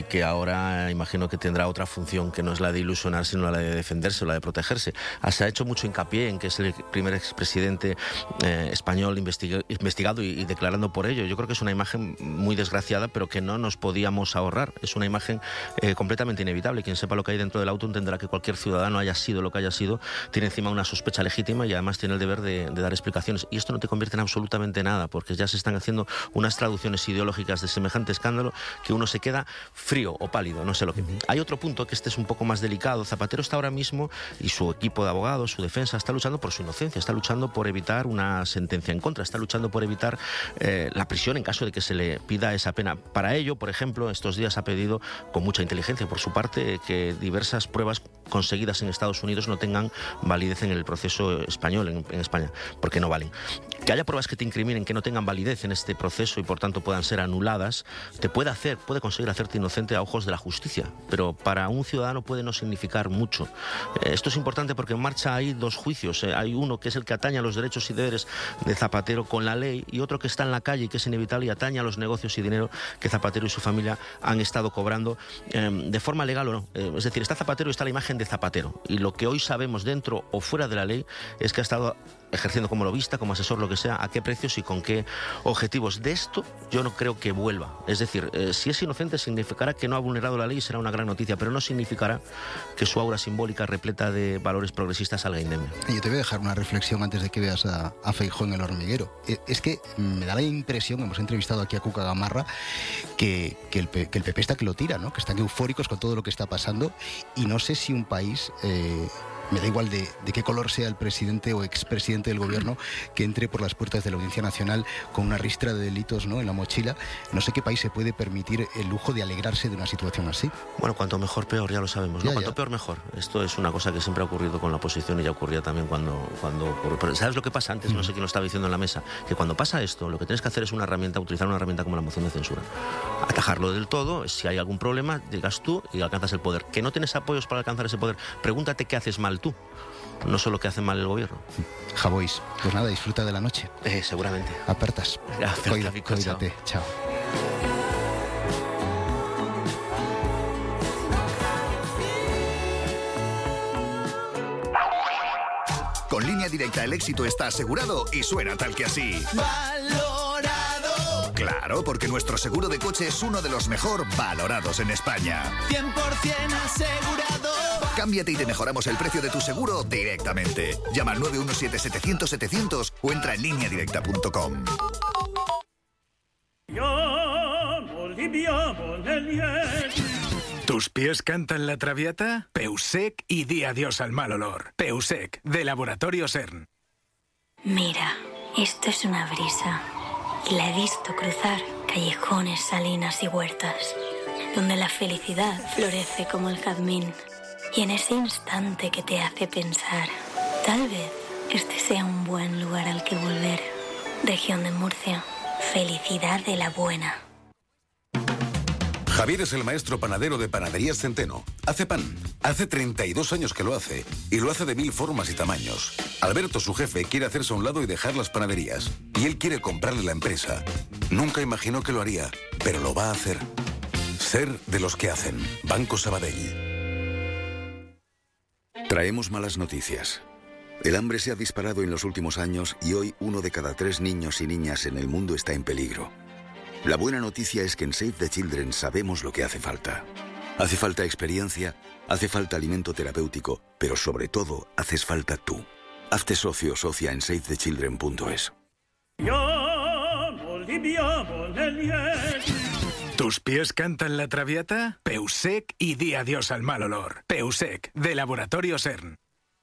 que ahora imagino que tendrá otra función que no es la de ilusionar, sino la de defenderse o la de protegerse. Se ha hecho mucho hincapié en que es el primer expresidente español investigado y declarando por ello. Yo creo que es una imagen muy desgraciada, pero que no nos podíamos ahorrar. Es una imagen completamente inevitable. Quien sepa lo que hay dentro del auto entenderá que cualquier ciudadano, haya sido lo que haya sido, tiene encima una sospecha legítima y además tiene el deber de dar explicaciones. Y esto no te convierte en absolutamente nada, porque ya se están haciendo unas traducciones ideológicas de semejante escándalo que uno se queda frío o pálido, no sé lo que. Hay otro punto que este es un poco más delicado. Zapatero está ahora mismo, y su equipo de abogados, su defensa, está luchando por su inocencia, está luchando por evitar una sentencia en contra, está luchando por evitar la prisión en caso de que se le pida esa pena. Para ello, por ejemplo, estos días ha pedido con mucha inteligencia por su parte que diversas pruebas conseguidas en Estados Unidos no tengan validez en el proceso español, en España, porque no valen. Que haya pruebas que te incriminen que no tengan validez en este proceso y por tanto puedan ser anuladas, puede conseguir hacerte inocente a ojos de la justicia, pero para un ciudadano puede no significar mucho. Esto es importante porque en marcha hay dos juicios. Hay uno que es el que atañe a los derechos y deberes de Zapatero con la ley, y otro que está en la calle y que es inevitable y atañe a los negocios y dinero que Zapatero y su familia han estado cobrando de forma legal o no. Es decir, está Zapatero y está la imagen de Zapatero, y lo que hoy sabemos dentro o fuera de la ley es que ha estado ejerciendo como lobista, como asesor, lo que sea, a qué precios y con qué objetivos. De esto yo no creo que vuelva. Es decir, si es inocente significará que no ha vulnerado la ley y será una gran noticia, pero no significará que su aura simbólica repleta de valores progresistas salga indemne. Yo te voy a dejar una reflexión antes de que veas a Feijóo en El Hormiguero. Es que me da la impresión, hemos entrevistado aquí a Cuca Gamarra, que el PP está que lo tira, ¿no? Que están eufóricos con todo lo que está pasando, y no sé si un país... me da igual de qué color sea el presidente o expresidente del gobierno, que entre por las puertas de la Audiencia Nacional con una ristra de delitos, ¿no?, en la mochila. No sé qué país se puede permitir el lujo de alegrarse de una situación así. Bueno, cuanto mejor, peor, ya lo sabemos, ¿no? Cuanto peor, mejor. Esto es una cosa que siempre ha ocurrido con la oposición y ya ocurría también cuando ¿sabes lo que pasa antes? No sé quién lo estaba diciendo en la mesa. Que cuando pasa esto, lo que tienes que hacer es utilizar una herramienta como la moción de censura. Atajarlo del todo. Si hay algún problema, digas tú y alcanzas el poder. Que no tienes apoyos para alcanzar ese poder, pregúntate qué haces mal tú, no solo que hace mal el gobierno. Javois, pues nada, disfruta de la noche. Seguramente. Apertas. Cuídate. Chao. Con Línea Directa el éxito está asegurado y suena tal que así. ¡Valorado! Claro, porque nuestro seguro de coche es uno de los mejor valorados en España. 100% asegurado. Cámbiate y te mejoramos el precio de tu seguro directamente. Llama al 917-700-700 o entra en lineadirecta.com. ¿Tus pies cantan la traviata? Peusec y di adiós al mal olor. Peusec, de Laboratorio CERN. Mira, esto es una brisa. Y la he visto cruzar callejones, salinas y huertas, donde la felicidad florece como el jazmín. Y en ese instante que te hace pensar, tal vez este sea un buen lugar al que volver. Región de Murcia, felicidad de la buena. Javier es el maestro panadero de Panaderías Centeno. Hace pan. Hace 32 años que lo hace. Y lo hace de 1000 formas y tamaños. Alberto, su jefe, quiere hacerse a un lado y dejar las panaderías. Y él quiere comprarle la empresa. Nunca imaginó que lo haría, pero lo va a hacer. Ser de los que hacen. Banco Sabadell. Traemos malas noticias. El hambre se ha disparado en los últimos años y hoy 1 de cada 3 niños y niñas en el mundo está en peligro. La buena noticia es que en Save the Children sabemos lo que hace falta. Hace falta experiencia, hace falta alimento terapéutico, pero sobre todo haces falta tú. Hazte socio o socia en savethechildren.es. ¿Tus pies cantan la traviata? Peusec y di adiós al mal olor. Peusec, de Laboratorio CERN.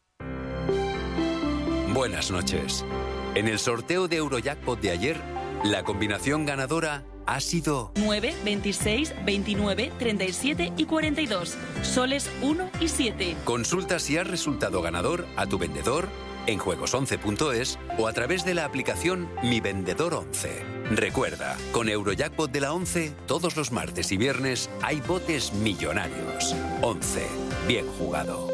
Buenas noches. En el sorteo de Eurojackpot de ayer, la combinación ganadora ha sido 9, 26, 29, 37 y 42. Soles 1 y 7. Consulta si has resultado ganador a tu vendedor en juegos11.es o a través de la aplicación Mi Vendedor 11. Recuerda, con Eurojackpot de la 11, todos los martes y viernes hay botes millonarios. 11. Bien jugado.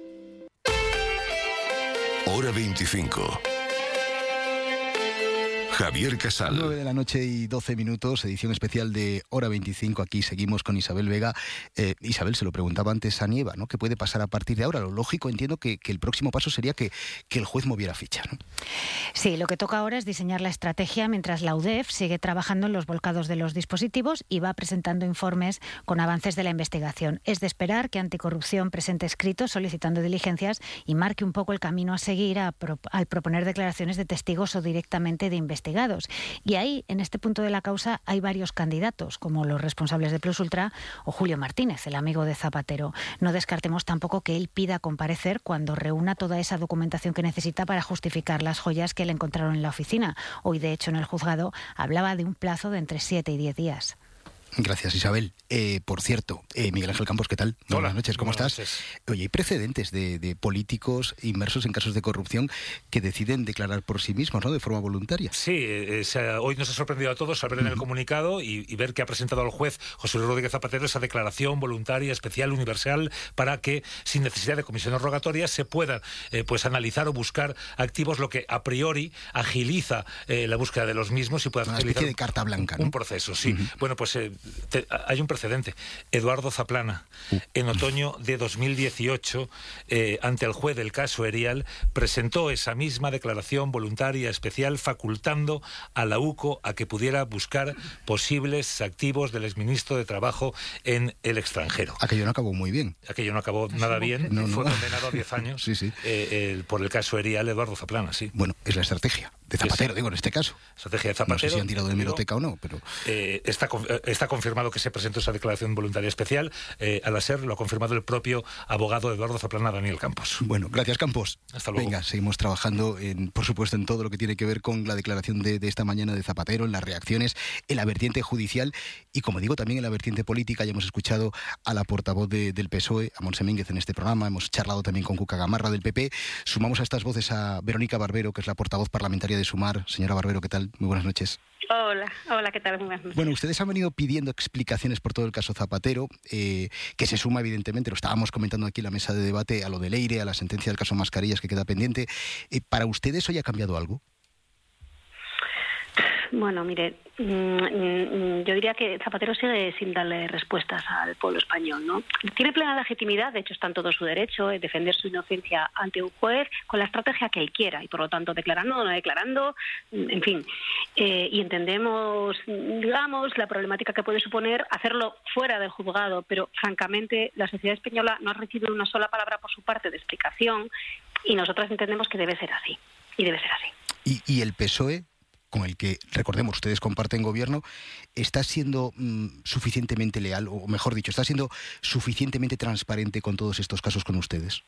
Hora 25. Javier Casal. 9 de la noche y 12 minutos, edición especial de Hora 25. Aquí seguimos con Isabel Vega. Isabel, se lo preguntaba antes a Nieva, ¿no? ¿Qué puede pasar a partir de ahora? Lo lógico, entiendo que el próximo paso sería que el juez moviera ficha, ¿no? Sí, lo que toca ahora es diseñar la estrategia mientras la UDEF sigue trabajando en los volcados de los dispositivos y va presentando informes con avances de la investigación. Es de esperar que Anticorrupción presente escritos solicitando diligencias y marque un poco el camino a seguir al proponer declaraciones de testigos o directamente de investigados. Y ahí, en este punto de la causa, hay varios candidatos, como los responsables de Plus Ultra o Julio Martínez, el amigo de Zapatero. No descartemos tampoco que él pida comparecer cuando reúna toda esa documentación que necesita para justificar las joyas que le encontraron en la oficina. Hoy, de hecho, en el juzgado hablaba de un plazo de entre 7 y 10 días. Gracias, Isabel. Por cierto, Miguel Ángel Campos, ¿qué tal? Hola, buenas noches, ¿cómo buenas estás? Noches. Oye, hay precedentes de políticos inmersos en casos de corrupción que deciden declarar por sí mismos, ¿no?, de forma voluntaria. Sí, hoy nos ha sorprendido a todos al ver en el comunicado y ver que ha presentado al juez José Luis Rodríguez Zapatero esa declaración voluntaria, especial, universal, para que, sin necesidad de comisiones rogatorias, se puedan analizar o buscar activos, lo que a priori agiliza la búsqueda de los mismos y puede Una agilizar especie de carta blanca, ¿no? Un proceso, sí. Bueno, pues hay un precedente. Eduardo Zaplana, en otoño de 2018, ante el juez del caso Erial, presentó esa misma declaración voluntaria especial facultando a la UCO a que pudiera buscar posibles activos del exministro de Trabajo en el extranjero. Aquello no acabó muy bien. Aquello no acabó nada bien. No. Fue condenado a 10 años sí. Por el caso Erial, Eduardo Zaplana, sí. Bueno, es la estrategia de Zapatero, digo, en este caso. Estrategia de Zapatero. No sé si han tirado de hemeroteca o no, pero... Está confirmado que se presentó esa declaración voluntaria especial. Al SER lo ha confirmado el propio abogado Eduardo Zaplana, Daniel Campos. Bueno, gracias, Campos. Hasta luego. Venga, seguimos trabajando, por supuesto, en todo lo que tiene que ver con la declaración de esta mañana de Zapatero, en las reacciones, en la vertiente judicial y, como digo, también en la vertiente política. Ya hemos escuchado a la portavoz del PSOE, a Montse Mínguez, en este programa. Hemos charlado también con Cuca Gamarra del PP. Sumamos a estas voces a Verónica Barbero, que es la portavoz parlamentaria de Sumar. Señora Barbero, ¿qué tal? Muy buenas noches. Hola, ¿qué tal? Bueno, ustedes han venido pidiendo explicaciones por todo el caso Zapatero, que se suma, evidentemente, lo estábamos comentando aquí en la mesa de debate, a lo del EIRE, a la sentencia del caso Mascarillas que queda pendiente. ¿Para ustedes hoy ha cambiado algo? Bueno, mire, yo diría que Zapatero sigue sin darle respuestas al pueblo español, ¿no? Tiene plena legitimidad, de hecho está en todo su derecho, de defender su inocencia ante un juez con la estrategia que él quiera y, por lo tanto, declarando o no declarando, en fin. Y entendemos, digamos, la problemática que puede suponer hacerlo fuera del juzgado, pero, francamente, la sociedad española no ha recibido una sola palabra por su parte de explicación y nosotras entendemos que debe ser así, y debe ser así. ¿Y el PSOE, con el que, recordemos, ustedes comparten gobierno, está siendo suficientemente leal, o mejor dicho, está siendo suficientemente transparente con todos estos casos con ustedes?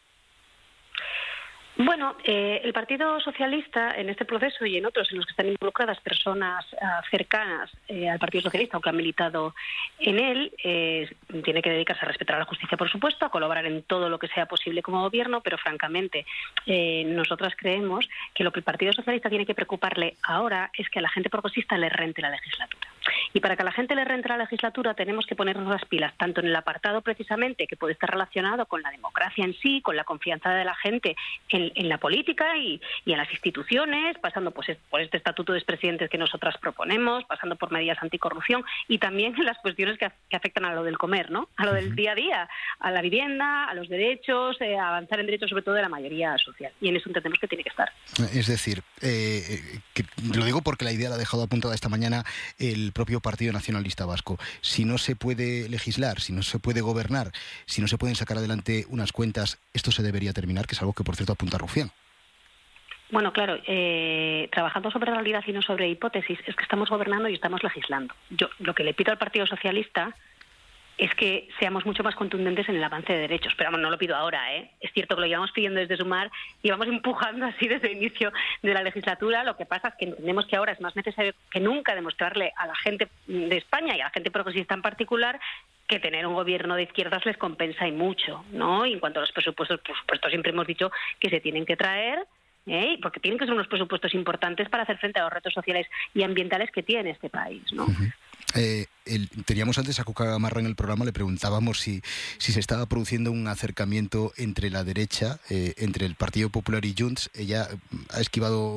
Bueno, el Partido Socialista en este proceso y en otros en los que están involucradas personas cercanas al Partido Socialista o que han militado en él, tiene que dedicarse a respetar a la justicia, por supuesto, a colaborar en todo lo que sea posible como gobierno, pero francamente nosotras creemos que lo que el Partido Socialista tiene que preocuparle ahora es que a la gente progresista le rente la legislatura. Y para que a la gente le rente la legislatura tenemos que ponernos las pilas, tanto en el apartado precisamente que puede estar relacionado con la democracia en sí, con la confianza de la gente en la política y en las instituciones, pasando pues por este estatuto de expresidentes que nosotras proponemos, pasando por medidas anticorrupción y también en las cuestiones que afectan a lo del comer, ¿no? A lo del día a día, a la vivienda, a los derechos, a avanzar en derechos sobre todo de la mayoría social. Y en eso entendemos que tiene que estar. Es decir, que lo digo porque la idea la ha dejado apuntada esta mañana el propio Partido Nacionalista Vasco. Si no se puede legislar, si no se puede gobernar, si no se pueden sacar adelante unas cuentas, esto se debería terminar, que es algo que, por cierto, apunta Rufián. Bueno, claro, trabajando sobre realidad y no sobre hipótesis, es que estamos gobernando y estamos legislando. Yo lo que le pido al Partido Socialista es que seamos mucho más contundentes en el avance de derechos. Pero vamos, no lo pido ahora, ¿eh? Es cierto que lo llevamos pidiendo desde Sumar y vamos empujando así desde el inicio de la legislatura. Lo que pasa es que entendemos que ahora es más necesario que nunca demostrarle a la gente de España y a la gente progresista en particular que tener un gobierno de izquierdas les compensa y mucho, ¿no? Y en cuanto a los presupuestos, por supuesto, siempre hemos dicho que se tienen que traer, porque tienen que ser unos presupuestos importantes para hacer frente a los retos sociales y ambientales que tiene este país, ¿no? Teníamos antes a Cuca Gamarra en el programa, le preguntábamos si se estaba produciendo un acercamiento entre la derecha, entre el Partido Popular y Junts. Ella ha esquivado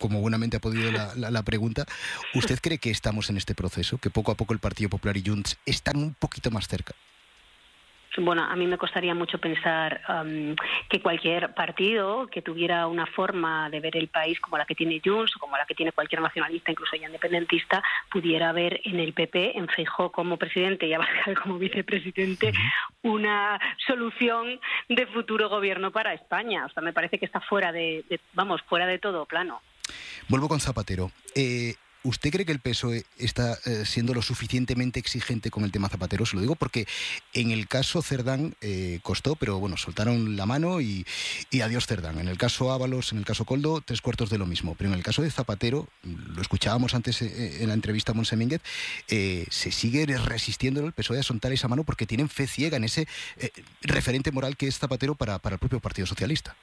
como buenamente ha podido la pregunta, ¿usted cree que estamos en este proceso? ¿Que poco a poco el Partido Popular y Junts están un poquito más cerca? Bueno, a mí me costaría mucho pensar que cualquier partido que tuviera una forma de ver el país como la que tiene Junts o como la que tiene cualquier nacionalista, incluso ya independentista, pudiera ver en el PP, en Feijóo como presidente y Abascal como vicepresidente, una solución de futuro gobierno para España. O sea, me parece que está fuera de todo plano. Vuelvo con Zapatero. ¿Usted cree que el PSOE está siendo lo suficientemente exigente con el tema Zapatero? Se lo digo porque en el caso Cerdán costó, pero bueno, soltaron la mano y adiós Cerdán. En el caso Ábalos, en el caso Koldo, 3/4 de lo mismo. Pero en el caso de Zapatero, lo escuchábamos antes en la entrevista a Montse Mínguez, se sigue resistiendo el PSOE a soltar esa mano porque tienen fe ciega en ese referente moral que es Zapatero para el propio Partido Socialista.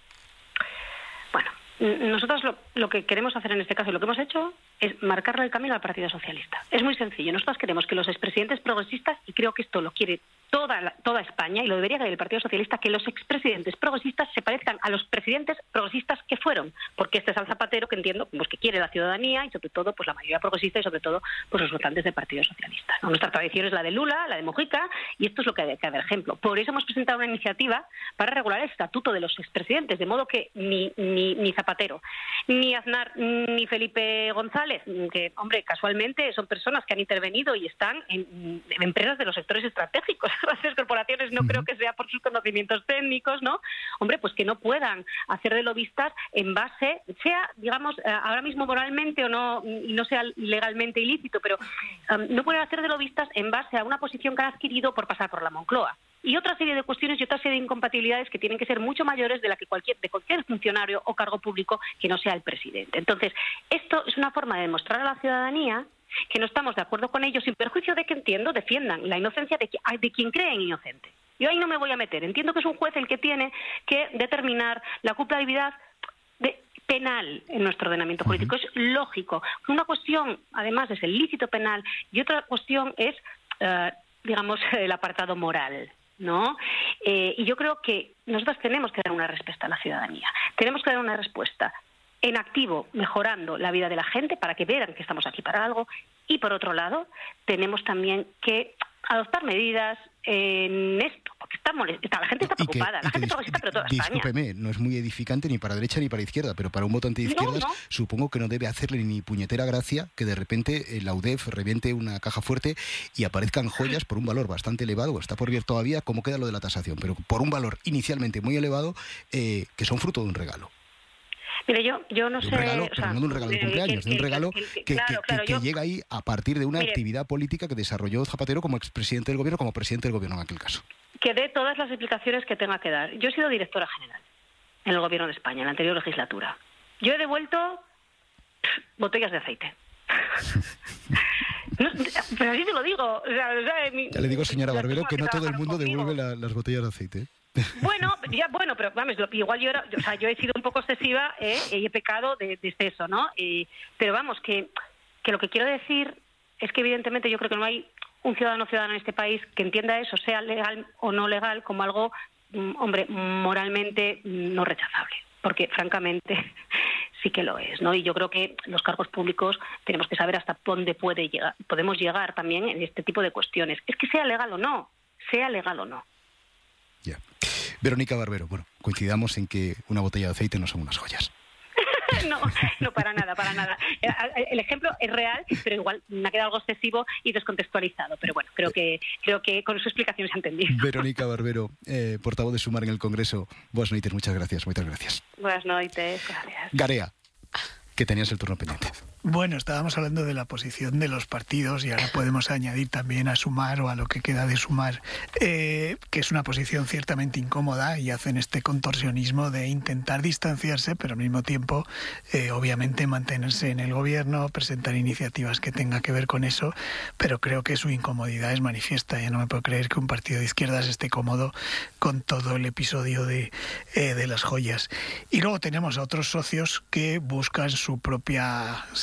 Nosotros lo que queremos hacer en este caso y lo que hemos hecho es marcarle el camino al Partido Socialista. Es muy sencillo. Nosotros queremos que los expresidentes progresistas, y creo que esto lo quiere toda España, y lo debería querer el Partido Socialista, que los expresidentes progresistas se parezcan a los presidentes progresistas que fueron. Porque este es el Zapatero que entiendo pues, que quiere la ciudadanía y sobre todo pues la mayoría progresista y sobre todo pues los votantes del Partido Socialista, ¿no? Nuestra tradición es la de Lula, la de Mujica, y esto es lo que hay que hacer ejemplo. Por eso hemos presentado una iniciativa para regular el estatuto de los expresidentes, de modo que ni Zapatero, ni Aznar, ni Felipe González, que, hombre, casualmente son personas que han intervenido y están en empresas de los sectores estratégicos, las corporaciones, no creo que sea por sus conocimientos técnicos, ¿no? Hombre, pues que no puedan hacer de lobistas en base, sea, digamos, ahora mismo moralmente o no, y no sea legalmente ilícito, pero no pueden hacer de lobistas en base a una posición que han adquirido por pasar por la Moncloa. Y otra serie de cuestiones y otra serie de incompatibilidades que tienen que ser mucho mayores de la que cualquier funcionario o cargo público que no sea el presidente. Entonces, esto es una forma de demostrar a la ciudadanía que no estamos de acuerdo con ellos, sin perjuicio de que, entiendo, defiendan la inocencia de quien cree en inocente. Yo ahí no me voy a meter. Entiendo que es un juez el que tiene que determinar la culpabilidad penal en nuestro ordenamiento jurídico. Es lógico. Una cuestión, además, es el lícito penal y otra cuestión es, digamos, el apartado moral, ¿no? Y yo creo que nosotros tenemos que dar una respuesta a la ciudadanía. Tenemos que dar una respuesta en activo, mejorando la vida de la gente para que vean que estamos aquí para algo. Y por otro lado, tenemos también que adoptar medidas en esto, porque la gente está preocupada, la gente progresista, pero toda España. Discúlpeme, no es muy edificante ni para derecha ni para izquierda, pero para un votante de izquierdas supongo que no debe hacerle ni puñetera gracia que de repente la UDEF reviente una caja fuerte y aparezcan joyas por un valor bastante elevado, está por ver todavía cómo queda lo de la tasación, pero por un valor inicialmente muy elevado que son fruto de un regalo. Mire, yo no sé... Pero no de un regalo de cumpleaños, de un regalo que llega ahí a partir de una actividad política que desarrolló Zapatero como expresidente del gobierno, como presidente del gobierno en aquel caso. Que dé todas las explicaciones que tenga que dar. Yo he sido directora general en el gobierno de España, en la anterior legislatura. Yo he devuelto botellas de aceite. No, pero así te lo digo. Ya le digo, señora Barbero, que no todo el mundo devuelve las botellas de aceite. Bueno, pero vamos, igual yo he sido un poco excesiva y he pecado de exceso, ¿no? Pero vamos, que lo que quiero decir es que evidentemente yo creo que no hay un ciudadano en este país que entienda eso, sea legal o no legal, como algo, hombre, moralmente no rechazable, porque francamente sí que lo es, ¿no? Y yo creo que los cargos públicos tenemos que saber hasta dónde podemos llegar también en este tipo de cuestiones. Es que sea legal o no. Ya. Verónica Barbero, bueno, coincidamos en que una botella de aceite no son unas joyas. No, para nada. El ejemplo es real, pero igual me ha quedado algo excesivo y descontextualizado. Pero bueno, creo que con su explicación se ha entendido. Verónica Barbero, portavoz de Sumar en el Congreso. Buenas noches, muchas gracias. Buenas noches, gracias. Garea, que tenías el turno pendiente. Bueno, estábamos hablando de la posición de los partidos y ahora podemos añadir también a Sumar o a lo que queda de Sumar, que es una posición ciertamente incómoda y hacen este contorsionismo de intentar distanciarse, pero al mismo tiempo, obviamente, mantenerse en el gobierno, presentar iniciativas que tengan que ver con eso, pero creo que su incomodidad es manifiesta. Yo no me puedo creer que un partido de izquierdas esté cómodo con todo el episodio de las joyas. Y luego tenemos a otros socios que buscan su propia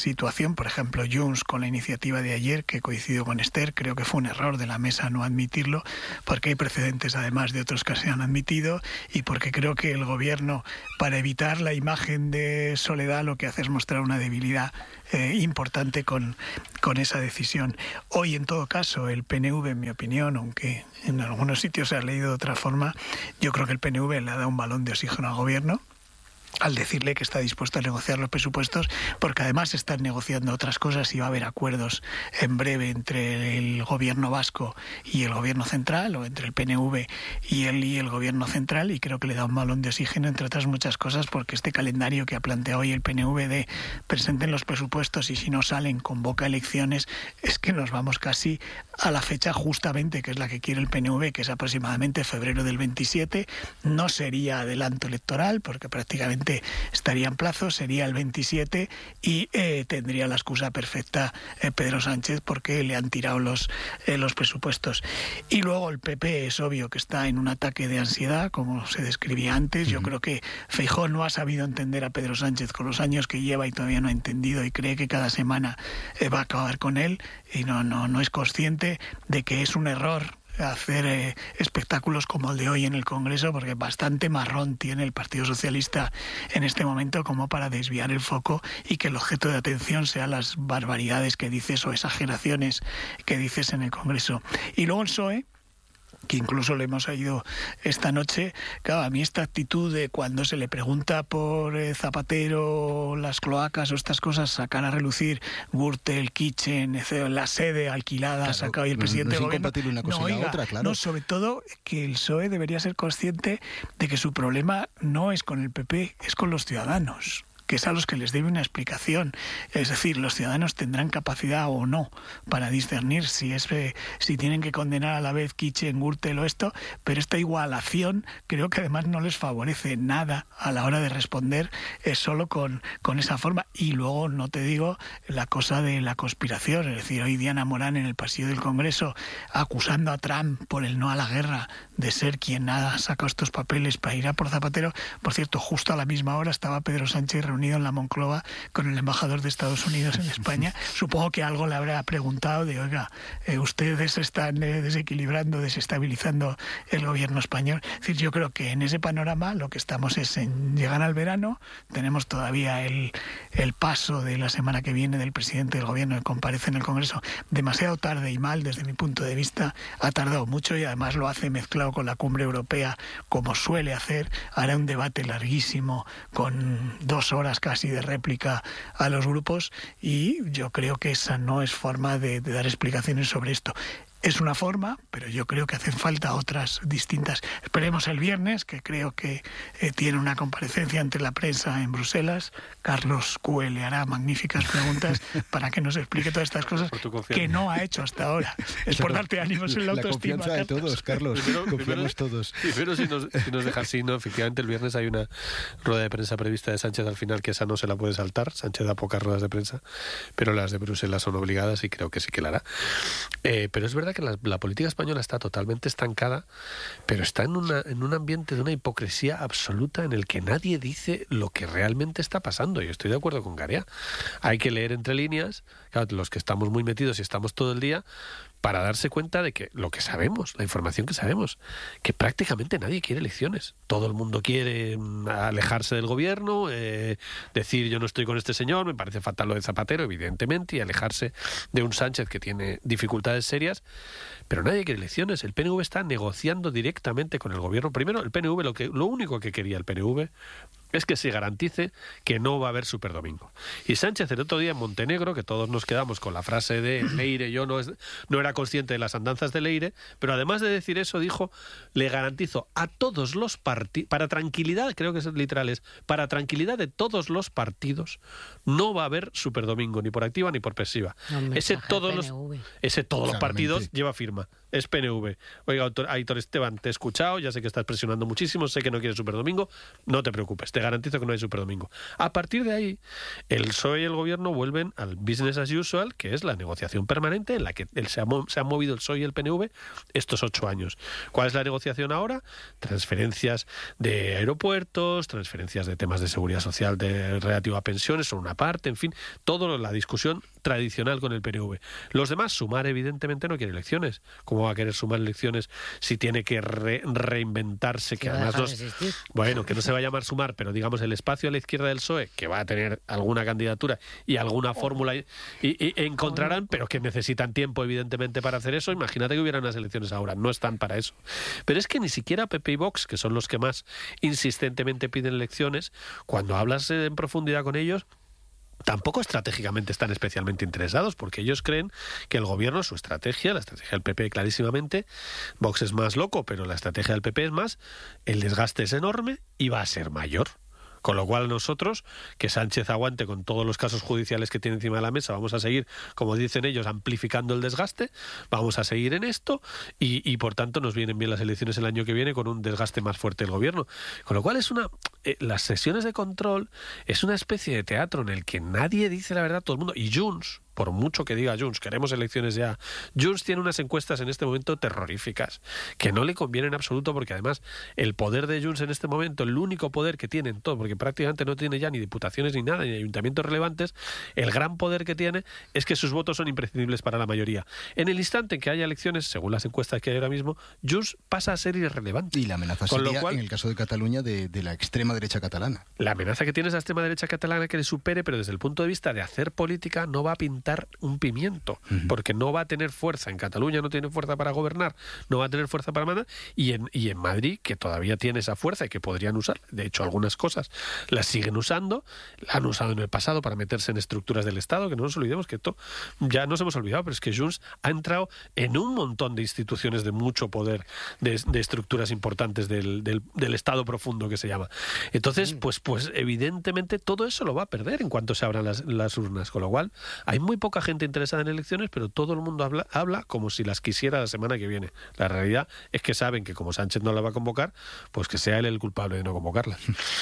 situación. Por ejemplo, Junts con la iniciativa de ayer, que coincidió con Esther, creo que fue un error de la mesa no admitirlo, porque hay precedentes además de otros que se han admitido, y porque creo que el gobierno, para evitar la imagen de soledad, lo que hace es mostrar una debilidad importante con esa decisión. Hoy, en todo caso, el PNV, en mi opinión, aunque en algunos sitios se ha leído de otra forma, yo creo que el PNV le ha dado un balón de oxígeno al gobierno al decirle que está dispuesto a negociar los presupuestos, porque además están negociando otras cosas y va a haber acuerdos en breve entre el gobierno vasco y el gobierno central, o entre el PNV y el gobierno central, y creo que le da un balón de oxígeno, entre otras muchas cosas, porque este calendario que ha planteado hoy el PNV de presenten los presupuestos y si no salen convoca elecciones, es que nos vamos casi a la fecha justamente que es la que quiere el PNV, que es aproximadamente febrero del 27, no sería adelanto electoral, porque prácticamente estaría en plazo, sería el 27 y tendría la excusa perfecta Pedro Sánchez porque le han tirado los presupuestos. Y luego el PP es obvio que está en un ataque de ansiedad, como se describía antes. Yo creo que Feijóo no ha sabido entender a Pedro Sánchez con los años que lleva y todavía no ha entendido y cree que cada semana va a acabar con él y no es consciente de que es un error hacer espectáculos como el de hoy en el Congreso, porque bastante marrón tiene el Partido Socialista en este momento como para desviar el foco y que el objeto de atención sean las barbaridades que dices o exageraciones que dices en el Congreso. Y luego el PSOE, que incluso lo hemos oído esta noche. Claro, a mí esta actitud de cuando se le pregunta por Zapatero, las cloacas o estas cosas, sacar a relucir Gürtel, Kitchen, la sede alquilada, claro, sacado y el presidente del gobierno. Una cosa y la otra, claro. No, sobre todo que el PSOE debería ser consciente de que su problema no es con el PP, es con los ciudadanos, que es a los que les debe una explicación. Es decir, los ciudadanos tendrán capacidad o no para discernir si tienen que condenar a la vez Kitchen, Gürtel o esto, pero esta igualación creo que además no les favorece nada a la hora de responder solo con esa forma. Y luego no te digo la cosa de la conspiración, es decir, hoy Diana Morán en el pasillo del Congreso acusando a Trump por el no a la guerra de ser quien ha sacado estos papeles para ir a por Zapatero. Por cierto, justo a la misma hora estaba Pedro Sánchez reunido en la Moncloa con el embajador de Estados Unidos en España. Supongo que algo le habrá preguntado de, oiga, ustedes están desequilibrando, desestabilizando el gobierno español. Es decir, yo creo que en ese panorama lo que estamos es en llegar al verano. Tenemos todavía el paso de la semana que viene del presidente del gobierno que comparece en el Congreso demasiado tarde y mal desde mi punto de vista. Ha tardado mucho y además lo hace mezclado con la cumbre europea como suele hacer. Hará un debate larguísimo con 2 horas casi de réplica a los grupos y yo creo que esa no es forma de dar explicaciones sobre esto. Es una forma, pero yo creo que hacen falta otras distintas. Esperemos el viernes, que creo que tiene una comparecencia ante la prensa en Bruselas. Carlos Cue le hará magníficas preguntas para que nos explique todas estas cosas que no ha hecho hasta ahora. Es por darte ánimos en la autoestima. La confianza de todos, Carlos. Confiamos todos. Primero, si nos deja así, ¿no? Efectivamente, el viernes hay una rueda de prensa prevista de Sánchez al final, que esa no se la puede saltar. Sánchez da pocas ruedas de prensa, pero las de Bruselas son obligadas y creo que sí que la hará. Pero es verdad que la política española está totalmente estancada, pero está en un ambiente de una hipocresía absoluta en el que nadie dice lo que realmente está pasando. Yo estoy de acuerdo con Garea. Hay que leer entre líneas, claro, los que estamos muy metidos y estamos todo el día, para darse cuenta de que lo que sabemos, la información que sabemos, que prácticamente nadie quiere elecciones. Todo el mundo quiere alejarse del gobierno, decir yo no estoy con este señor, me parece fatal lo de Zapatero, evidentemente, y alejarse de un Sánchez que tiene dificultades serias, pero nadie quiere elecciones. El PNV está negociando directamente con el gobierno. Primero, el PNV, lo único que quería el PNV es que se garantice que no va a haber superdomingo. Y Sánchez el otro día en Montenegro, que todos nos quedamos con la frase de Leire, yo no era consciente de las andanzas de Leire, pero además de decir eso dijo, le garantizo a todos los partidos, para tranquilidad, creo que es literal, para tranquilidad de todos los partidos, no va a haber superdomingo, ni por activa ni por pasiva. Ese todos los partidos lleva firma. Es PNV. Oiga, Aitor Esteban, te he escuchado, ya sé que estás presionando muchísimo, sé que no quieres superdomingo, no te preocupes, te garantizo que no hay superdomingo. A partir de ahí, el PSOE y el gobierno vuelven al business as usual, que es la negociación permanente en la que se han movido el PSOE y el PNV estos 8 años. ¿Cuál es la negociación ahora? Transferencias de aeropuertos, transferencias de temas de seguridad social relativo a pensiones, son una parte, en fin, toda la discusión tradicional con el PNV. Los demás, Sumar evidentemente no quiere elecciones. ¿Cómo va a querer Sumar elecciones si tiene que reinventarse? Que además bueno, que no se va a llamar Sumar, pero digamos el espacio a la izquierda del PSOE, que va a tener alguna candidatura y alguna fórmula y encontrarán, pero que necesitan tiempo evidentemente para hacer eso. Imagínate que hubieran las elecciones ahora, no están para eso. Pero es que ni siquiera PP y Vox, que son los que más insistentemente piden elecciones, cuando hablas en profundidad con ellos, tampoco estratégicamente están especialmente interesados, porque ellos creen que el gobierno, su estrategia, la estrategia del PP clarísimamente, Vox es más loco, pero la estrategia del PP es más, el desgaste es enorme y va a ser mayor. Con lo cual nosotros, que Sánchez aguante con todos los casos judiciales que tiene encima de la mesa, vamos a seguir, como dicen ellos, amplificando el desgaste, vamos a seguir en esto y por tanto nos vienen bien las elecciones el año que viene con un desgaste más fuerte del gobierno. Con lo cual las sesiones de control es una especie de teatro en el que nadie dice la verdad a todo el mundo. Y Junts, por mucho que diga Junts, queremos elecciones ya, Junts tiene unas encuestas en este momento terroríficas, que no le convienen en absoluto, porque además el poder de Junts en este momento, el único poder que tiene en todo, porque prácticamente no tiene ya ni diputaciones ni nada, ni ayuntamientos relevantes, el gran poder que tiene es que sus votos son imprescindibles para la mayoría. En el instante en que haya elecciones, según las encuestas que hay ahora mismo, Junts pasa a ser irrelevante. Y la amenaza sería, en el caso de Cataluña, de la extrema derecha catalana. La amenaza que tiene esa extrema derecha catalana que le supere, pero desde el punto de vista de hacer política no va a pintar un pimiento, porque no va a tener fuerza. En Cataluña no tiene fuerza para gobernar, no va a tener fuerza para mandar, y en Madrid, que todavía tiene esa fuerza y que podrían usar, de hecho algunas cosas las siguen usando, la han usado en el pasado para meterse en estructuras del Estado, que no nos olvidemos que esto ya nos hemos olvidado, pero es que Junts ha entrado en un montón de instituciones de mucho poder, de estructuras importantes del Estado profundo, que se llama. Entonces, pues evidentemente todo eso lo va a perder en cuanto se abran las urnas, con lo cual hay muy poca gente interesada en elecciones, pero todo el mundo habla como si las quisiera la semana que viene. La realidad es que saben que como Sánchez no la va a convocar, pues que sea él el culpable de no convocarla.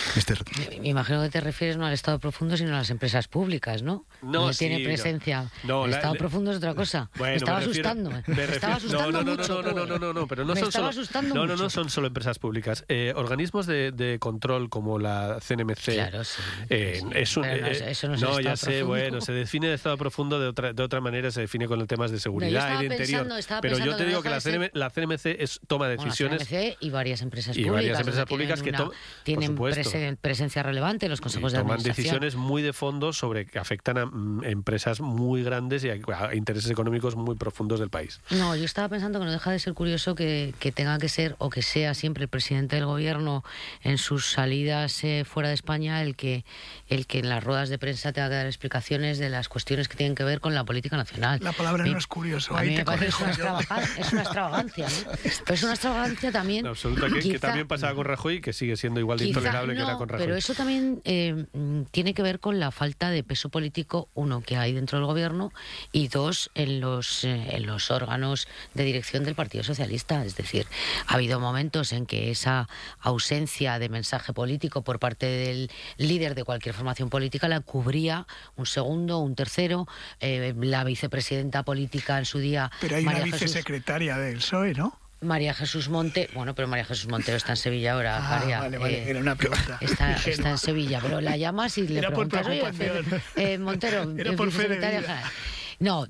Me imagino que te refieres no al Estado profundo, sino a las empresas públicas, ¿no? No, sí, tiene presencia. No, el Estado profundo es otra cosa. Bueno, me estaba asustando. Me estaba asustando mucho. No, pero no me son estaba solo. Asustando No son solo empresas públicas. Organismos de control como la CNMC. Claro, sí. Eso no es el Estado ya sé, profundo. bueno, se define de Estado profundo de otra manera, se define con temas de seguridad y de interior. Pero yo te digo que la CNMC toma decisiones. La CNMC y varias empresas públicas. Y varias empresas públicas que tienen presencia relevante en los consejos de administración. Toman decisiones muy de fondo que afectan a empresas muy grandes y a intereses económicos muy profundos del país. No, yo estaba pensando que no deja de ser curioso que tenga que ser o que sea siempre el presidente del gobierno en sus salidas fuera de España el que en las ruedas de prensa tenga que dar explicaciones de las cuestiones que tienen que ver con la política nacional. La palabra no es curioso. A mí me parece que es una extravagancia, ¿no? Pero es una extravagancia también. Absoluta, que también pasaba con Rajoy y que sigue siendo igual de intolerable que era con Rajoy. Pero eso también tiene que ver con la falta de peso político, uno, que hay dentro del gobierno, y dos, en los órganos de dirección del Partido Socialista. Es decir, ha habido momentos en que esa ausencia de mensaje político por parte del líder de cualquier formación política la cubría un segundo, un tercero, la vicepresidenta política en su día. Pero hay una vicesecretaria del PSOE, ¿no? María Jesús Monte, bueno, pero María Jesús Montero está en Sevilla ahora, María. Vale, era una pregunta. Está en Sevilla, pero la llamas y le preguntas, Montero, era por vicesecretaria. No.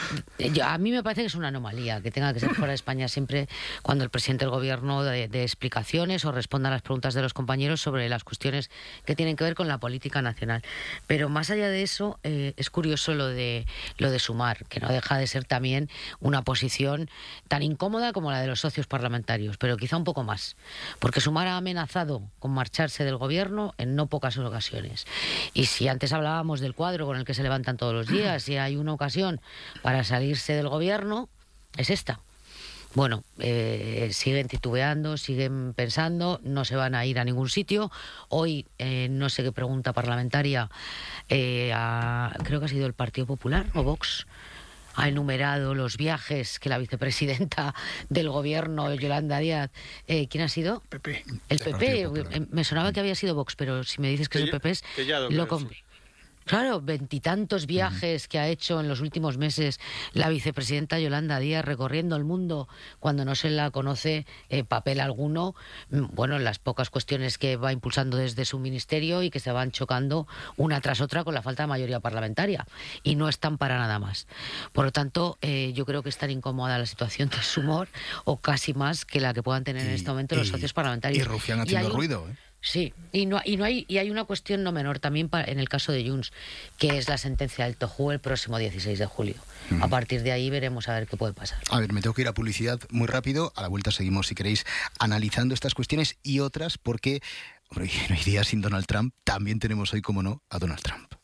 A mí me parece que es una anomalía que tenga que ser fuera de España siempre cuando el presidente del gobierno dé explicaciones o responda a las preguntas de los compañeros sobre las cuestiones que tienen que ver con la política nacional. Pero más allá de eso, es curioso lo de Sumar, que no deja de ser también una posición tan incómoda como la de los socios parlamentarios, pero quizá un poco más, porque Sumar ha amenazado con marcharse del gobierno en no pocas ocasiones. Y si antes hablábamos del cuadro con el que se levantan todos los días, y hay una ocasión para salirse del gobierno, es esta. Bueno, siguen titubeando, siguen pensando, no se van a ir a ningún sitio. Hoy, no sé qué pregunta parlamentaria, creo que ha sido el Partido Popular o Vox, ha enumerado los viajes que la vicepresidenta del gobierno, Yolanda Díaz, ¿quién ha sido? PP. El PP. Me sonaba que había sido Vox, pero si me dices que es el PP, Claro, 20 y tantos viajes que ha hecho en los últimos meses la vicepresidenta Yolanda Díaz recorriendo el mundo cuando no se la conoce papel alguno, bueno, las pocas cuestiones que va impulsando desde su ministerio y que se van chocando una tras otra con la falta de mayoría parlamentaria y no están para nada más. Por lo tanto, yo creo que es tan incómoda la situación de su humor o casi más que la que puedan tener en este momento los socios parlamentarios. Y Rufián haciendo ruido, ¿eh? Sí, y hay una cuestión no menor también en el caso de Junts, que es la sentencia del TOJU el próximo 16 de julio. A partir de ahí veremos a ver qué puede pasar. A ver, me tengo que ir a publicidad muy rápido. A la vuelta seguimos, si queréis, analizando estas cuestiones y otras, porque hombre, no hay día sin Donald Trump. También tenemos hoy, como no, a Donald Trump.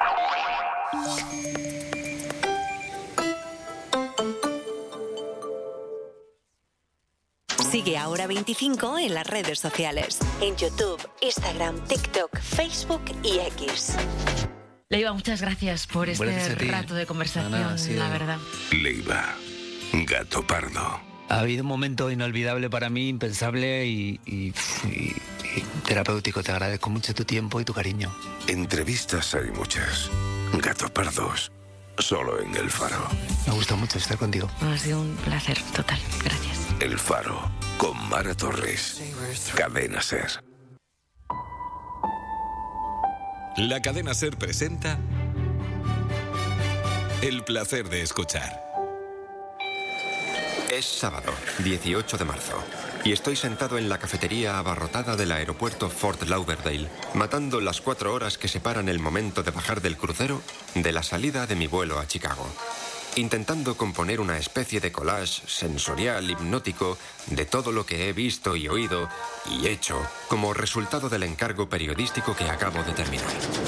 Sigue Ahora 25 en las redes sociales. En YouTube, Instagram, TikTok, Facebook y X. Leiva, muchas gracias por este rato de conversación, la verdad. Leiva, gato pardo. Ha habido un momento inolvidable para mí, impensable y terapéutico. Te agradezco mucho tu tiempo y tu cariño. Entrevistas hay muchas. Gato pardos, solo en El Faro. Me gusta mucho estar contigo. Ha sido un placer total. Gracias. El Faro, con Mara Torres. Cadena SER. La Cadena SER presenta El placer de escuchar. Es sábado, 18 de marzo, y estoy sentado en la cafetería abarrotada del aeropuerto Fort Lauderdale, matando las 4 horas que separan el momento de bajar del crucero de la salida de mi vuelo a Chicago, intentando componer una especie de collage sensorial, hipnótico, de todo lo que he visto y oído y hecho como resultado del encargo periodístico que acabo de terminar.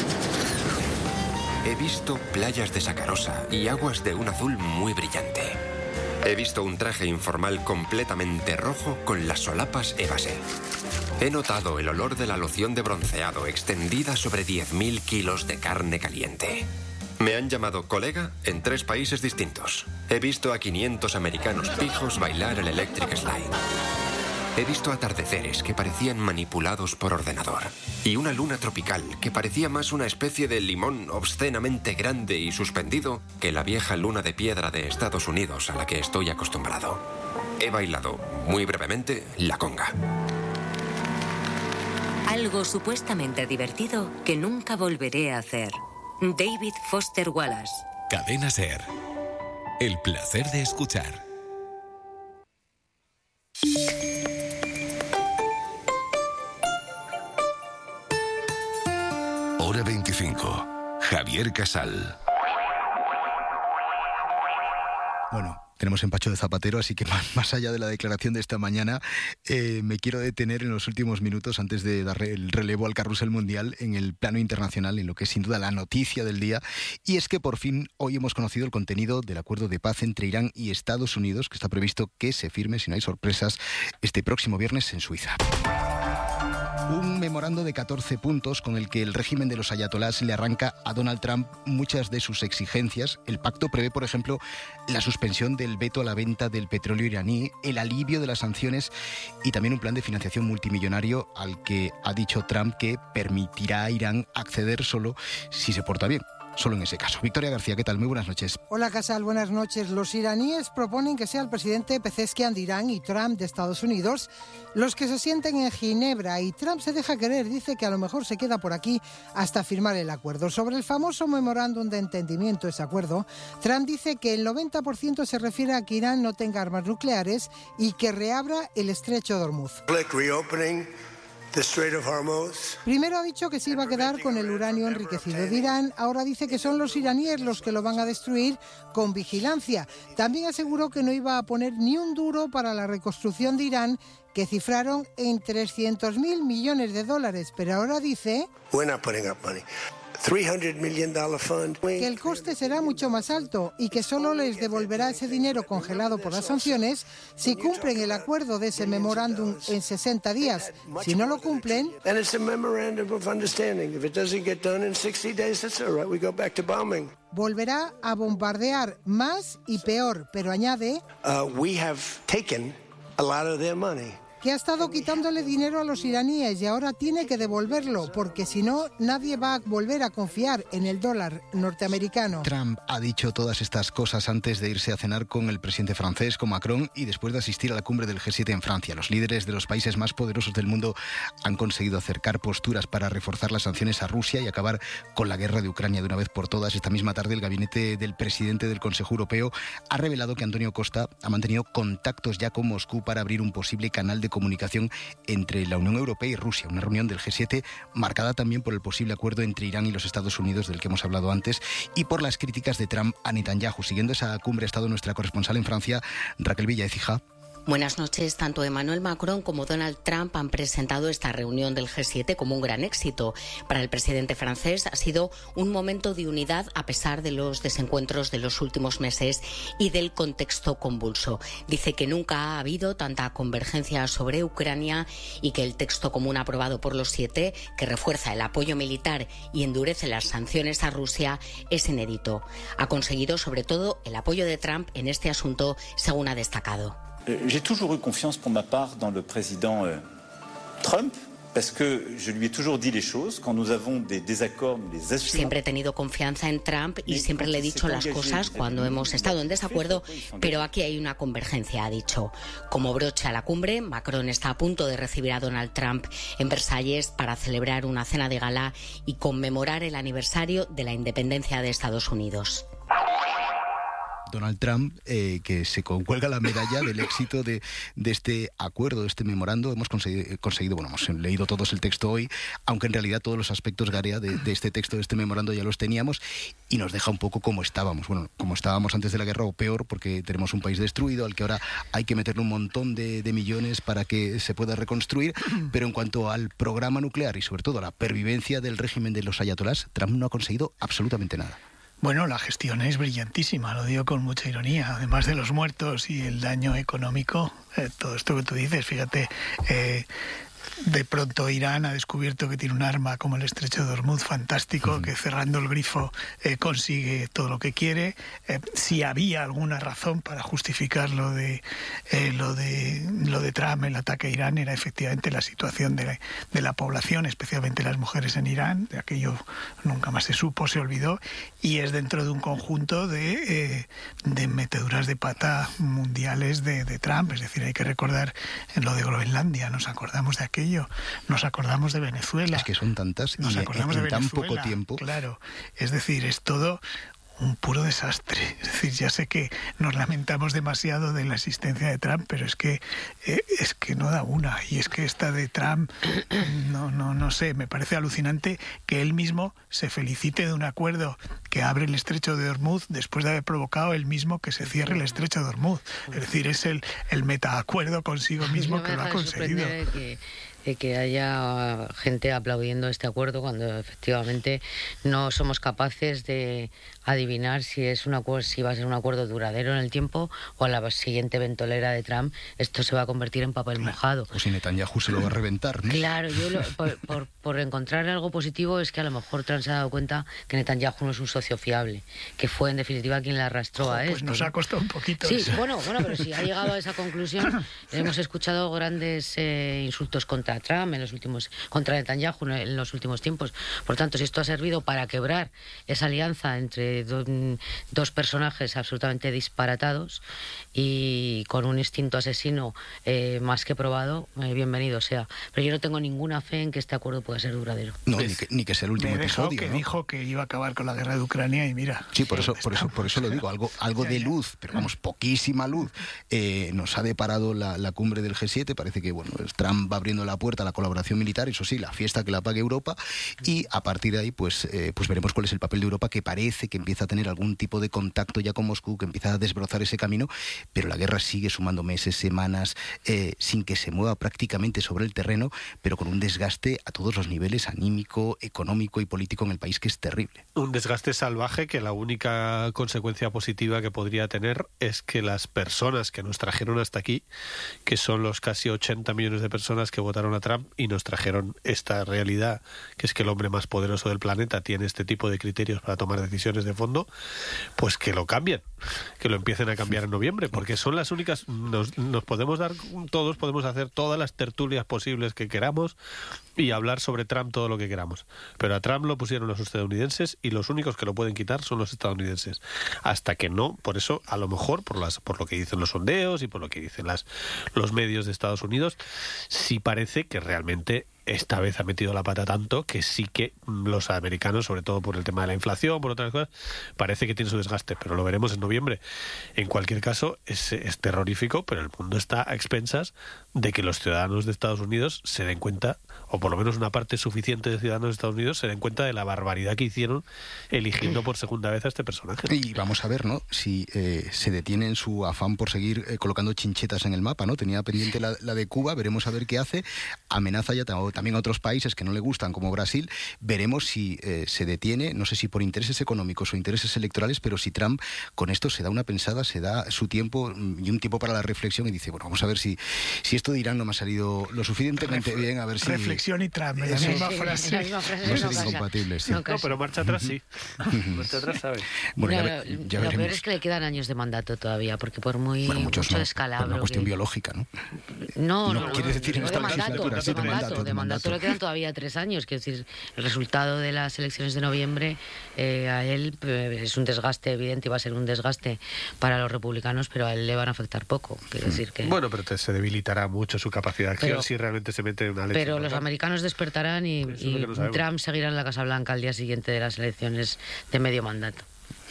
He visto playas de sacarosa y aguas de un azul muy brillante. He visto un traje informal completamente rojo con las solapas Evasé. He notado el olor de la loción de bronceado extendida sobre 10.000 kilos de carne caliente. Me han llamado colega en 3 países distintos. He visto a 500 americanos pijos bailar el electric slide. He visto atardeceres que parecían manipulados por ordenador. Y una luna tropical que parecía más una especie de limón obscenamente grande y suspendido que la vieja luna de piedra de Estados Unidos a la que estoy acostumbrado. He bailado, muy brevemente, la conga. Algo supuestamente divertido que nunca volveré a hacer. David Foster Wallace. Cadena SER. El placer de escuchar. Hora 25. Javier Casal. Bueno, tenemos empacho de zapatero, así que más allá de la declaración de esta mañana, me quiero detener en los últimos minutos antes de dar el relevo al carrusel mundial en el plano internacional, en lo que es sin duda la noticia del día, y es que por fin hoy hemos conocido el contenido del acuerdo de paz entre Irán y Estados Unidos, que está previsto que se firme, si no hay sorpresas, este próximo viernes en Suiza. Un memorando de 14 puntos con el que el régimen de los ayatolás le arranca a Donald Trump muchas de sus exigencias. El pacto prevé, por ejemplo, la suspensión del veto a la venta del petróleo iraní, el alivio de las sanciones y también un plan de financiación multimillonario al que ha dicho Trump que permitirá a Irán acceder solo si se porta bien. Solo en ese caso. Victoria García, ¿qué tal? Muy buenas noches. Hola, Casal, buenas noches. Los iraníes proponen que sea el presidente Pezeshkian de Irán y Trump de Estados Unidos los que se sienten en Ginebra, y Trump se deja querer, dice que a lo mejor se queda por aquí hasta firmar el acuerdo. Sobre el famoso memorándum de entendimiento, ese acuerdo, Trump dice que el 90% se refiere a que Irán no tenga armas nucleares y que reabra el estrecho de Hormuz. Primero ha dicho que se iba a quedar con el uranio enriquecido de Irán, ahora dice que son los iraníes los que lo van a destruir con vigilancia. También aseguró que no iba a poner ni un duro para la reconstrucción de Irán, que cifraron en $300.000 millones, pero ahora dice... Que el coste será mucho más alto y que solo les devolverá ese dinero congelado por las sanciones si cumplen el acuerdo de ese memorándum en 60 días. Si no lo cumplen, volverá a bombardear más y peor, pero añade que ha estado quitándole dinero a los iraníes y ahora tiene que devolverlo, porque si no, nadie va a volver a confiar en el dólar norteamericano. Trump ha dicho todas estas cosas antes de irse a cenar con el presidente francés, con Macron, y después de asistir a la cumbre del G7 en Francia. Los líderes de los países más poderosos del mundo han conseguido acercar posturas para reforzar las sanciones a Rusia y acabar con la guerra de Ucrania de una vez por todas. Esta misma tarde, el gabinete del presidente del Consejo Europeo ha revelado que Antonio Costa ha mantenido contactos ya con Moscú para abrir un posible canal de comunicación entre la Unión Europea y Rusia, una reunión del G7 marcada también por el posible acuerdo entre Irán y los Estados Unidos del que hemos hablado antes y por las críticas de Trump a Netanyahu. Siguiendo esa cumbre ha estado nuestra corresponsal en Francia, Raquel Villaécija. Buenas noches. Tanto Emmanuel Macron como Donald Trump han presentado esta reunión del G7 como un gran éxito. Para el presidente francés ha sido un momento de unidad a pesar de los desencuentros de los últimos meses y del contexto convulso. Dice que nunca ha habido tanta convergencia sobre Ucrania y que el texto común aprobado por los 7, que refuerza el apoyo militar y endurece las sanciones a Rusia, es inédito. Ha conseguido sobre todo el apoyo de Trump en este asunto, según ha destacado. J'ai toujours eu confiance pour ma part dans le président Trump. Parce que je lui ai toujours dit les choses. Quand nous avons des désaccords, nous les assumons. Siempre he tenido confianza en Trump y siempre le he dicho las cosas cuando hemos estado en desacuerdo, pero aquí hay una convergencia, ha dicho. Como broche a la cumbre, Macron está a punto de recibir a Donald Trump en Versalles para celebrar una cena de gala y conmemorar el aniversario de la independencia de Estados Unidos. Donald Trump, que se cuelga la medalla del éxito de este acuerdo, de este memorando. Hemos conseguido, bueno, hemos leído todos el texto hoy, aunque en realidad todos los aspectos, Garea, de este texto, de este memorando ya los teníamos y nos deja un poco como estábamos. Bueno, como estábamos antes de la guerra o peor, porque tenemos un país destruido al que ahora hay que meterle un montón de millones para que se pueda reconstruir. Pero en cuanto al programa nuclear y sobre todo a la pervivencia del régimen de los ayatolás, Trump no ha conseguido absolutamente nada. Bueno, la gestión es brillantísima, lo digo con mucha ironía. Además de los muertos y el daño económico, todo esto que tú dices, fíjate, de pronto Irán ha descubierto que tiene un arma como el estrecho de Hormuz fantástico, que cerrando el grifo consigue todo lo que quiere. Si había alguna razón para justificar lo de Trump, el ataque a Irán, era efectivamente la situación de la población, especialmente las mujeres en Irán. De aquello nunca más se supo, se olvidó, y es dentro de un conjunto de meteduras de pata mundiales de Trump. Es decir, hay que recordar lo de Groenlandia, nos acordamos de aquello, nos acordamos de Venezuela. Es que son tantas nos acordamos en de tan Venezuela, poco tiempo. Claro, es decir, es todo un puro desastre. Es decir, ya sé que nos lamentamos demasiado de la existencia de Trump, pero es que no da una. Y es que esta de Trump, no sé, me parece alucinante que él mismo se felicite de un acuerdo que abre el estrecho de Hormuz después de haber provocado él mismo que se cierre el estrecho de Hormuz. Es decir, es el metaacuerdo consigo mismo que lo ha conseguido. Que haya gente aplaudiendo este acuerdo cuando efectivamente no somos capaces de adivinar si va a ser un acuerdo duradero en el tiempo o a la siguiente ventolera de Trump esto se va a convertir en papel mojado. O si Netanyahu se lo va a reventar, ¿no? Claro, yo por encontrar algo positivo es que a lo mejor Trump se ha dado cuenta que Netanyahu no es un socio fiable, que fue en definitiva quien le arrastró a esto. Pues nos ha costado un poquito. Sí, eso. bueno, pero si ha llegado a esa conclusión, hemos escuchado grandes insultos contra Trump contra Netanyahu en los últimos tiempos. Por tanto, si esto ha servido para quebrar esa alianza entre dos personajes absolutamente disparatados y con un instinto asesino más que probado, bienvenido sea. Pero yo no tengo ninguna fe en que este acuerdo pueda ser duradero. No, ni que sea el último episodio. Que dijo que iba a acabar con la guerra de Ucrania y mira. Sí, por eso lo digo, algo de luz, pero vamos, poquísima luz. Nos ha deparado la cumbre del G7. Parece que Trump va abriendo la puerta a la colaboración militar, eso sí, la fiesta que la pague Europa, y a partir de ahí pues veremos cuál es el papel de Europa, que parece que empieza a tener algún tipo de contacto ya con Moscú, que empieza a desbrozar ese camino, pero la guerra sigue sumando meses, semanas, sin que se mueva prácticamente sobre el terreno, pero con un desgaste a todos los niveles, anímico, económico y político en el país, que es terrible. Un desgaste salvaje que la única consecuencia positiva que podría tener es que las personas que nos trajeron hasta aquí, que son los casi 80 millones de personas que votaron a Trump y nos trajeron esta realidad, que es que el hombre más poderoso del planeta tiene este tipo de criterios para tomar decisiones de fondo, pues que lo cambien, que lo empiecen a cambiar en noviembre, porque son las únicas, nos podemos dar, todos podemos hacer todas las tertulias posibles que queramos y hablar sobre Trump todo lo que queramos, pero a Trump lo pusieron los estadounidenses y los únicos que lo pueden quitar son los estadounidenses, hasta que no, por eso a lo mejor por lo que dicen los sondeos y por lo que dicen los medios de Estados Unidos, sí parece que realmente esta vez ha metido la pata tanto que sí que los americanos, sobre todo por el tema de la inflación, por otras cosas, parece que tiene su desgaste, pero lo veremos en noviembre. En cualquier caso, es terrorífico, pero el mundo está a expensas de que los ciudadanos de Estados Unidos se den cuenta, o por lo menos una parte suficiente de ciudadanos de Estados Unidos se den cuenta de la barbaridad que hicieron eligiendo por segunda vez a este personaje. Y vamos a ver, ¿no?, si se detiene en su afán por seguir colocando chinchetas en el mapa, ¿no? Tenía pendiente la de Cuba, veremos a ver qué hace, amenaza ya también a otros países que no le gustan, como Brasil, veremos si se detiene, no sé si por intereses económicos o intereses electorales, pero si Trump con esto se da una pensada, se da su tiempo y un tiempo para la reflexión y dice, bueno, vamos a ver si esto de Irán no me ha salido lo suficientemente bien, a ver si... Reflexión y Trump, la misma frase. No ser incompatibles, sí. No, pero marcha atrás sí. Marcha atrás, ¿sabes? Bueno, ya lo peor es que le quedan años de mandato todavía, porque por mucho descalabro... Por una cuestión biológica, ¿no? No, quiere decir en esta legislatura, de mandato le quedan todavía 3 años, quiero decir, el resultado de las elecciones de noviembre a él es un desgaste evidente y va a ser un desgaste para los republicanos, pero a él le van a afectar poco, quiero decir que... Bueno, pero se debilitará mucho su capacidad de acción si realmente se mete en una leche. Pero los americanos despertarán y Trump seguirá en la Casa Blanca al día siguiente de las elecciones de medio mandato.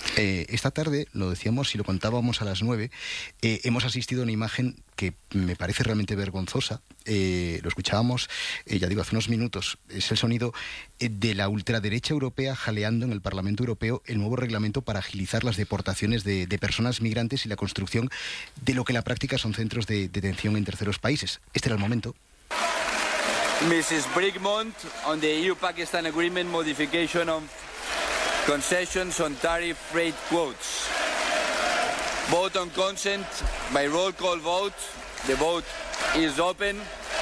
Esta tarde, lo decíamos y lo contábamos a las 9, hemos asistido a una imagen que me parece realmente vergonzosa. Lo escuchábamos, ya digo, hace unos minutos. Es el sonido de la ultraderecha europea jaleando en el Parlamento Europeo el nuevo reglamento para agilizar las deportaciones de personas migrantes y la construcción de lo que en la práctica son centros de detención en terceros países. Este era el momento. Mrs. Brigmont, on the EU-Pakistan Agreement modification of concessions on tariff rate quotes. Vote on consent by roll call vote. The vote is open.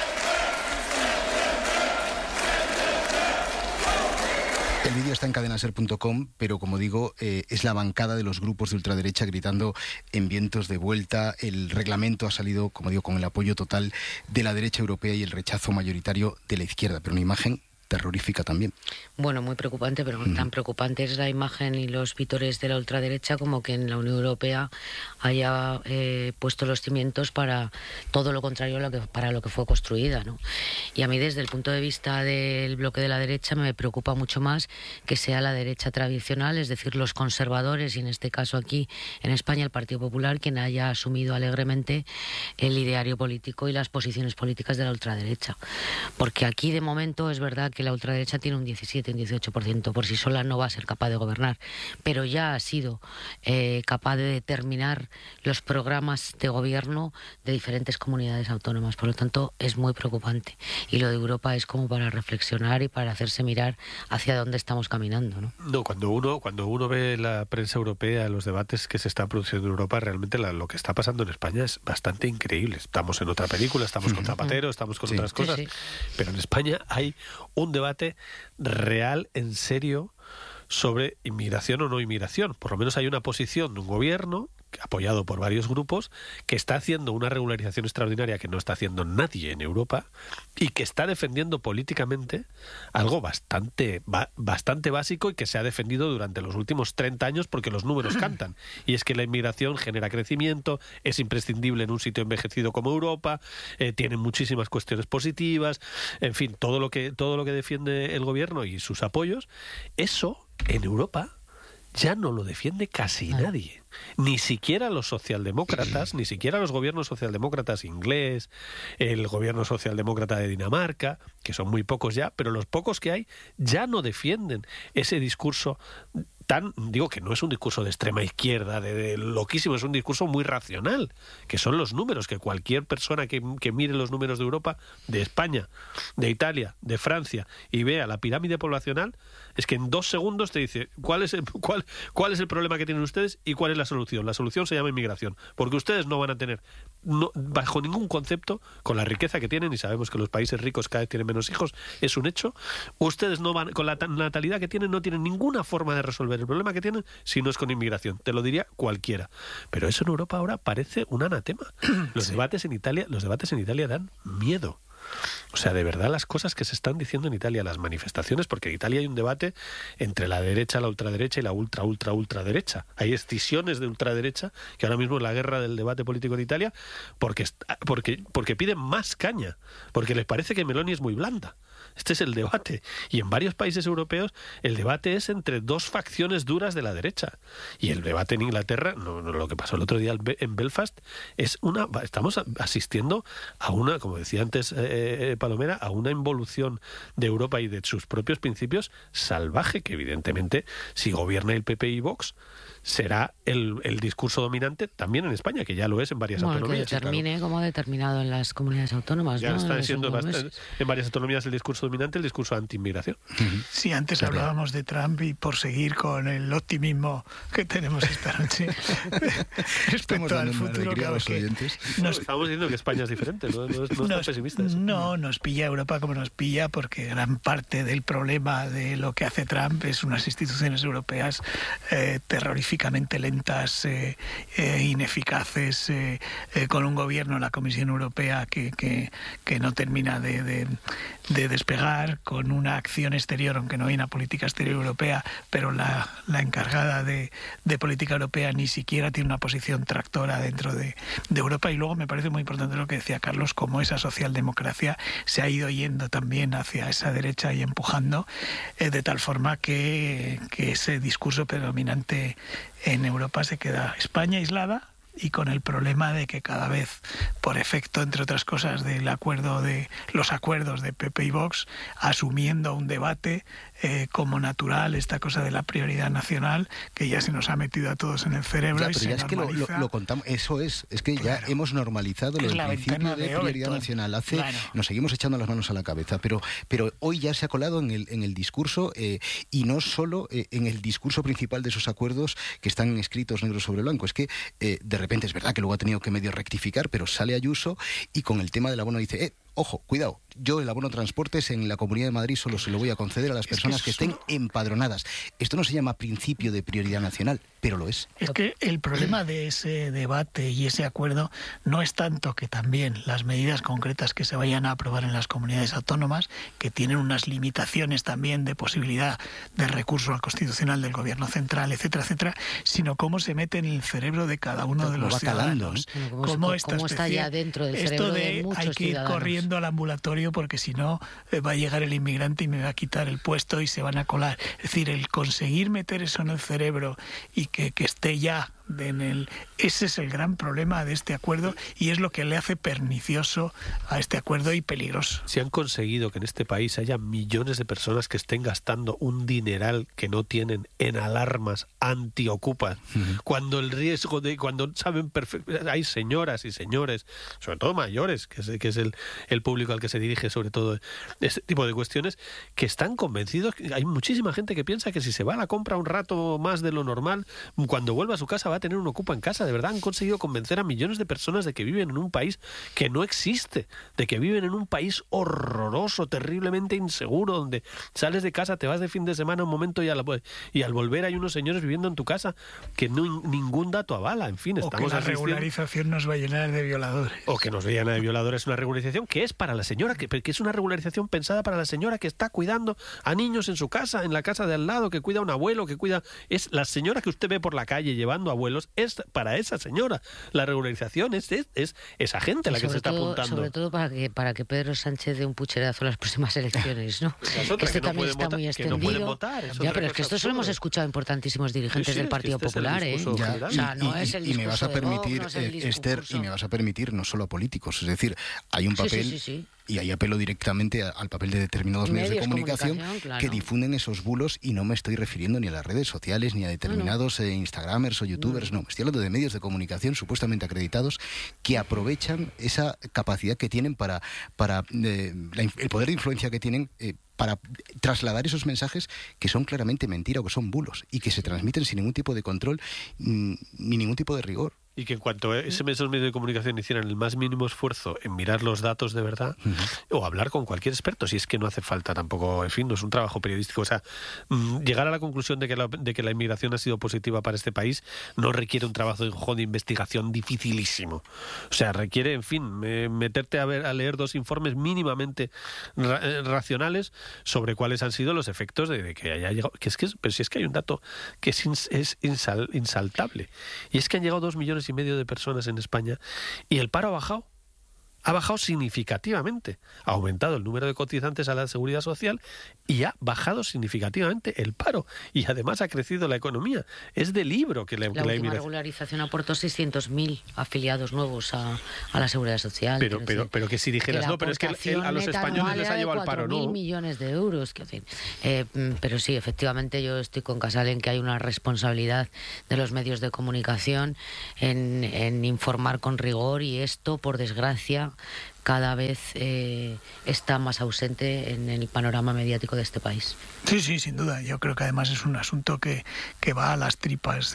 El vídeo está en cadenaser.com, pero como digo, es la bancada de los grupos de ultraderecha gritando en vientos de vuelta. El reglamento ha salido, como digo, con el apoyo total de la derecha europea y el rechazo mayoritario de la izquierda, pero una imagen terrorífica también. Bueno, muy preocupante, pero tan preocupante es la imagen y los vítores de la ultraderecha como que en la Unión Europea haya puesto los cimientos para todo lo contrario para lo que fue construida, ¿no? Y a mí, desde el punto de vista del bloque de la derecha, me preocupa mucho más que sea la derecha tradicional, es decir, los conservadores, y en este caso aquí en España el Partido Popular, quien haya asumido alegremente el ideario político y las posiciones políticas de la ultraderecha. Porque aquí, de momento, es verdad que la ultraderecha tiene un 17, un 18%, por sí sola no va a ser capaz de gobernar, pero ya ha sido capaz de determinar los programas de gobierno de diferentes comunidades autónomas. Por lo tanto, es muy preocupante. Y lo de Europa es como para reflexionar y para hacerse mirar hacia dónde estamos caminando, ¿no? No, cuando uno ve la prensa europea, los debates que se están produciendo en Europa, realmente lo que está pasando en España es bastante increíble. Estamos en otra película, estamos con Zapatero, estamos con otras cosas, pero en España hay un debate real, en serio, sobre inmigración o no inmigración. Por lo menos hay una posición de un gobierno apoyado por varios grupos que está haciendo una regularización extraordinaria que no está haciendo nadie en Europa y que está defendiendo políticamente algo bastante básico y que se ha defendido durante los últimos 30 años porque los números cantan, y es que la inmigración genera crecimiento, es imprescindible en un sitio envejecido como Europa, tiene muchísimas cuestiones positivas, en fin, todo lo que defiende el gobierno y sus apoyos. Eso en Europa ya no lo defiende casi nadie. Ni siquiera los socialdemócratas, ni siquiera los gobiernos socialdemócratas inglés, el gobierno socialdemócrata de Dinamarca, que son muy pocos ya, pero los pocos que hay ya no defienden ese discurso digo que no es un discurso de extrema izquierda, de loquísimo, es un discurso muy racional, que son los números, que cualquier persona que mire los números de Europa, de España, de Italia, de Francia, y vea la pirámide poblacional, es que en 2 segundos te dice cuál es el problema que tienen ustedes y cuál es la solución. La solución se llama inmigración, porque ustedes no van a tener, bajo ningún concepto, con la riqueza que tienen, y sabemos que los países ricos cada vez tienen menos hijos, es un hecho, ustedes no van, con la natalidad que tienen, no tienen ninguna forma de resolver el problema que tienen si no es con inmigración. Te lo diría cualquiera. Pero eso en Europa ahora parece un anatema. Los debates en Italia dan miedo. O sea, de verdad las cosas que se están diciendo en Italia, las manifestaciones, porque en Italia hay un debate entre la derecha, la ultraderecha y la ultraderecha. Hay escisiones de ultraderecha que ahora mismo es la guerra del debate político en Italia porque piden más caña, porque les parece que Meloni es muy blanda. Este es el debate. Y en varios países europeos el debate es entre 2 facciones duras de la derecha. Y el debate en Inglaterra, lo que pasó el otro día en Belfast, estamos asistiendo a una, como decía antes Palomera, a una involución de Europa y de sus propios principios salvaje, que evidentemente, si gobierna el PP y Vox, será el discurso dominante también en España, que ya lo es en varias autonomías. Que determine, claro, como ha determinado en las comunidades autónomas. Ya está siendo en varias autonomías el discurso dominante, el discurso anti-inmigración. Sí, antes hablábamos de Trump, y por seguir con el optimismo que tenemos esta noche respecto al futuro, claro, estamos diciendo que España es diferente, no es pesimista. No, nos pilla Europa como nos pilla, porque gran parte del problema de lo que hace Trump es unas instituciones europeas terroríficamente lentas, ineficaces, con un gobierno, la Comisión Europea, que no termina de despegar, con una acción exterior, aunque no hay una política exterior europea, pero la encargada de política europea ni siquiera tiene una posición tractora dentro de Europa. Y luego me parece muy importante lo que decía Carlos, cómo esa socialdemocracia se ha ido yendo también hacia esa derecha y empujando, de tal forma que ese discurso predominante en Europa se queda España aislada, y con el problema de que cada vez, por efecto, entre otras cosas, de los acuerdos de PP y Vox, asumiendo un debate como natural, esta cosa de la prioridad nacional, que ya se nos ha metido a todos en el cerebro. Ya, pero ya es que lo contamos, eso es que ya hemos normalizado el principio de prioridad nacional. Nos seguimos echando las manos a la cabeza, pero hoy ya se ha colado en el discurso, y no solo en el discurso principal de esos acuerdos que están escritos negro sobre blanco. Es que de repente es verdad que luego ha tenido que medio rectificar, pero sale Ayuso y con el tema del abono dice, ojo, cuidado, yo el abono transportes en la Comunidad de Madrid solo se lo voy a conceder a las personas que estén empadronadas. Esto no se llama principio de prioridad nacional, pero lo es. Es que el problema de ese debate y ese acuerdo no es tanto que también las medidas concretas que se vayan a aprobar en las comunidades autónomas, que tienen unas limitaciones también de posibilidad de recurso al constitucional del gobierno central, etcétera, etcétera, sino cómo se mete en el cerebro de cada uno de los ciudadanos. Cómo está ya dentro del cerebro de muchos hay que ir ciudadanos. Corriendo al ambulatorio, porque si no va a llegar el inmigrante y me va a quitar el puesto y se van a colar. Es decir, el conseguir meter eso en el cerebro y que esté ya ese es el gran problema de este acuerdo, y es lo que le hace pernicioso a este acuerdo y peligroso. Si han conseguido que en este país haya millones de personas que estén gastando un dineral que no tienen en alarmas anti-ocupas, cuando el riesgo cuando saben hay señoras y señores, sobre todo mayores, que es el público al que se dirige sobre todo este tipo de cuestiones, que están convencidos. Hay muchísima gente que piensa que si se va a la compra un rato más de lo normal, cuando vuelva a su casa va a tener un ocupa en casa. De verdad han conseguido convencer a millones de personas de que viven en un país que no existe, de que viven en un país horroroso, terriblemente inseguro, donde sales de casa, te vas de fin de semana un momento y al volver hay unos señores viviendo en tu casa que ningún dato avala. En fin, estamos que la regularización nos va a llenar de violadores. O que nos llena de violadores. Una regularización que es para la señora, que es una regularización pensada para la señora que está cuidando a niños en su casa, en la casa de al lado, que cuida a un abuelo, es la señora que usted ve por la calle llevando abuelos vuelos es para esa señora. La regularización es esa gente la que se está apuntando. Sobre todo para que Pedro Sánchez dé un pucherazo en las próximas elecciones, ¿no? Que este también está muy extendido. Que no pueden votar. Ya, pero es que esto lo hemos escuchado importantísimos dirigentes del Partido Popular, ¿eh? O sea, no es el discurso y me vas a permitir, Vox, no es el Esther, y me vas a permitir no solo a políticos, es decir, hay un papel... Sí. Y ahí apelo directamente al papel de determinados medios de comunicación claro, que difunden esos bulos, y no me estoy refiriendo ni a las redes sociales ni a determinados Instagramers o youtubers, no, me estoy hablando de medios de comunicación supuestamente acreditados que aprovechan esa capacidad que tienen para el poder de influencia que tienen para trasladar esos mensajes que son claramente mentira o que son bulos y que se transmiten sin ningún tipo de control ni ningún tipo de rigor. Y que en cuanto esos medios de comunicación hicieran el más mínimo esfuerzo en mirar los datos de verdad, o hablar con cualquier experto, si es que no hace falta tampoco, en fin, no es un trabajo periodístico. O sea, llegar a la conclusión de que la inmigración ha sido positiva para este país no requiere un trabajo de investigación dificilísimo. O sea, requiere, en fin, meterte a leer dos informes mínimamente racionales sobre cuáles han sido los efectos de que haya llegado. Pero si es que hay un dato que es insaltable. Y es que han llegado 2,5 millones de personas en España y el paro ha bajado significativamente. Ha aumentado el número de cotizantes a la Seguridad Social y ha bajado significativamente el paro. Y además ha crecido la economía. Es de libro que la última regularización aportó 600.000 afiliados nuevos a la Seguridad Social. Pero que si dijeras, no, pero es que a los españoles les ha llevado al paro, ¿no? 4.000 millones de euros. Pero sí, efectivamente yo estoy con Casal en que hay una responsabilidad de los medios de comunicación en informar con rigor, y esto, por desgracia, cada vez está más ausente en el panorama mediático de este país. Sí, sin duda. Yo creo que además es un asunto que va a las tripas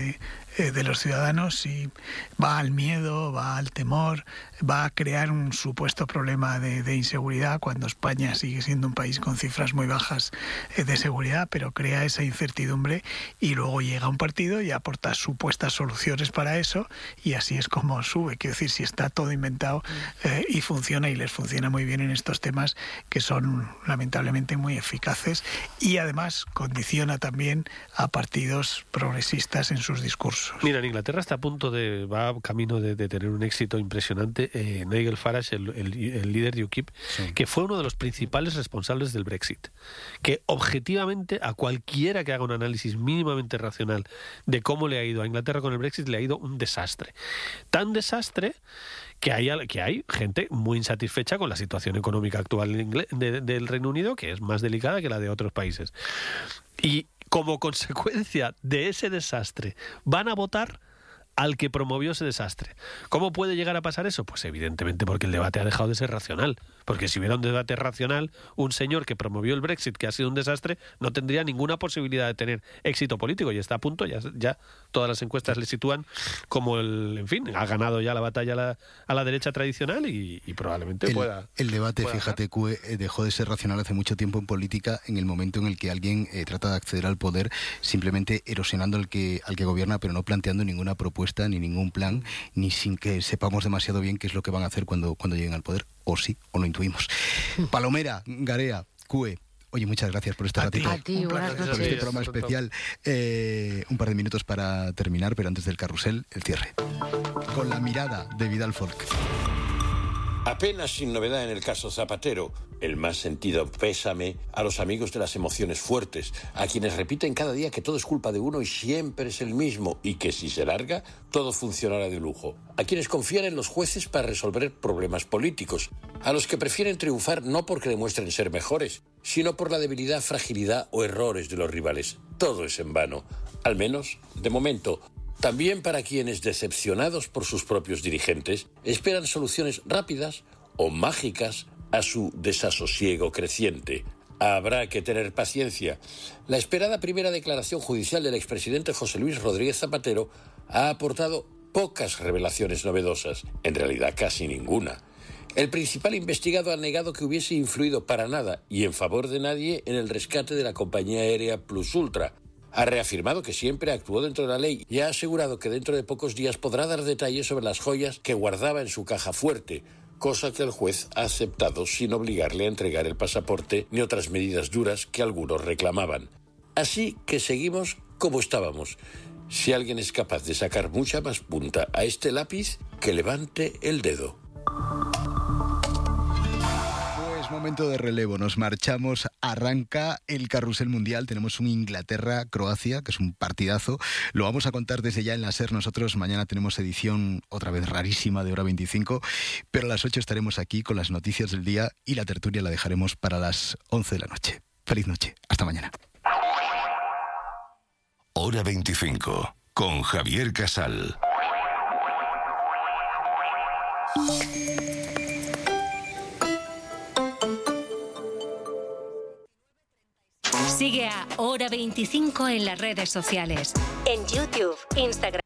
de los ciudadanos y va al miedo, va al temor, va a crear un supuesto problema de inseguridad cuando España sigue siendo un país con cifras muy bajas de seguridad, pero crea esa incertidumbre y luego llega un partido y aporta supuestas soluciones para eso, y así es como sube. Quiero decir, si está todo inventado y funciona, y les funciona muy bien en estos temas que son lamentablemente muy eficaces, y además condiciona también a partidos progresistas en sus discursos. Mira, en Inglaterra va camino de tener un éxito impresionante Nigel Farage, el líder de UKIP, que fue uno de los principales responsables del Brexit, que objetivamente a cualquiera que haga un análisis mínimamente racional de cómo le ha ido a Inglaterra con el Brexit, le ha ido un desastre. Tan desastre que hay gente muy insatisfecha con la situación económica actual del Reino Unido, que es más delicada que la de otros países. Y como consecuencia de ese desastre van a votar al que promovió ese desastre. ¿Cómo puede llegar a pasar eso? Pues evidentemente porque el debate ha dejado de ser racional. Porque si hubiera un debate racional, un señor que promovió el Brexit, que ha sido un desastre, no tendría ninguna posibilidad de tener éxito político, y está a punto, ya todas las encuestas le sitúan como ha ganado ya la batalla a la derecha tradicional y probablemente pueda... El debate, pueda fíjate, dejó de ser racional hace mucho tiempo en política, en el momento en el que alguien trata de acceder al poder simplemente erosionando al que gobierna, pero no planteando ninguna propuesta ni ningún plan, ni sin que sepamos demasiado bien qué es lo que van a hacer cuando lleguen al poder, o sí, o lo intuimos. Palomera, Garea, Cue, oye, muchas gracias por este ratito. A ti, buenas noches. Por este programa especial. Un par de minutos para terminar, pero antes del carrusel, el cierre. Con la mirada de Vidal Folk. Apenas sin novedad en el caso Zapatero, el más sentido pésame a los amigos de las emociones fuertes, a quienes repiten cada día que todo es culpa de uno y siempre es el mismo, y que si se larga, todo funcionará de lujo. A quienes confían en los jueces para resolver problemas políticos, a los que prefieren triunfar no porque demuestren ser mejores, sino por la debilidad, fragilidad o errores de los rivales. Todo es en vano, al menos de momento. También para quienes, decepcionados por sus propios dirigentes, esperan soluciones rápidas o mágicas a su desasosiego creciente. Habrá que tener paciencia. La esperada primera declaración judicial del expresidente José Luis Rodríguez Zapatero ha aportado pocas revelaciones novedosas, en realidad casi ninguna. El principal investigado ha negado que hubiese influido para nada y en favor de nadie en el rescate de la compañía aérea Plus Ultra. Ha reafirmado que siempre actuó dentro de la ley y ha asegurado que dentro de pocos días podrá dar detalles sobre las joyas que guardaba en su caja fuerte, cosa que el juez ha aceptado sin obligarle a entregar el pasaporte ni otras medidas duras que algunos reclamaban. Así que seguimos como estábamos, Si alguien es capaz de sacar mucha más punta a este lápiz, que levante el dedo. Momento de relevo, nos marchamos, arranca el carrusel mundial, tenemos un Inglaterra-Croacia, que es un partidazo, lo vamos a contar desde ya en la SER nosotros, mañana tenemos edición otra vez rarísima de hora 25, pero a las 8 estaremos aquí con las noticias del día y la tertulia la dejaremos para las 11 de la noche. Feliz noche, hasta mañana. Hora 25, con Javier Casal. Sigue a Hora 25 en las redes sociales. En YouTube, Instagram.